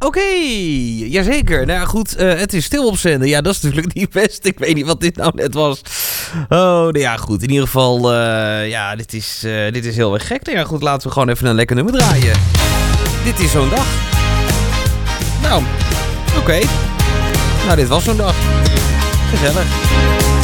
Oké, jazeker. Nou ja, goed, het is stil op zender. Ja, dat is natuurlijk niet best. Ik weet niet wat dit nou net was. Oh, nou ja, goed. In ieder geval, dit is heel erg gek. Nou ja, goed, laten we gewoon even een lekker nummer draaien. Dit is zo'n dag. Nou, oké. Nou, dit was zo'n dag. Gezellig.